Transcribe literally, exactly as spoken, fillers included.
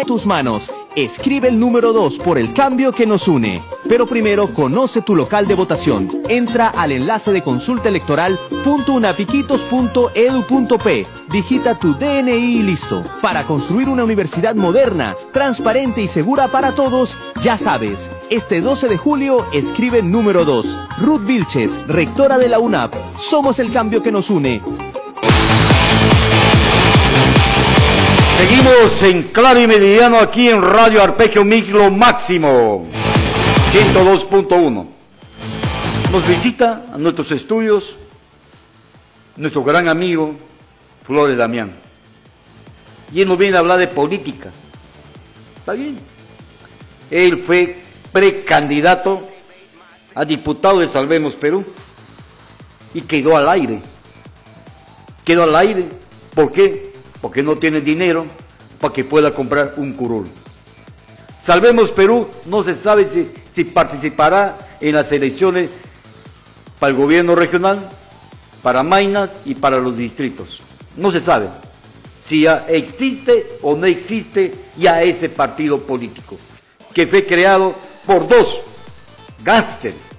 a tus manos. Escribe el número dos por el cambio que nos une. Pero primero conoce tu local de votación. Entra al enlace de consulta electoral punto unapiquitos punto edu punto pe. Digita tu D N I y listo. Para construir una universidad moderna, transparente y segura para todos, ya sabes, este doce de julio escribe el número dos. Ruth Vilches, rectora de la UNAP. Somos el cambio que nos une. Seguimos en Claro y Meridiano aquí en Radio Arpegio Mix Lo Máximo ciento dos punto uno. Nos visita a nuestros estudios nuestro gran amigo Flores Damián. Y él nos viene a hablar de política. Está bien. Él fue precandidato a diputado de Salvemos Perú y quedó al aire. Quedó al aire. ¿Por qué? Porque no tiene dinero para que pueda comprar un curul. Salvemos Perú no se sabe si, si participará en las elecciones para el gobierno regional, para Maynas y para los distritos. No se sabe si ya existe o no existe ya ese partido político, que fue creado por dos gángsters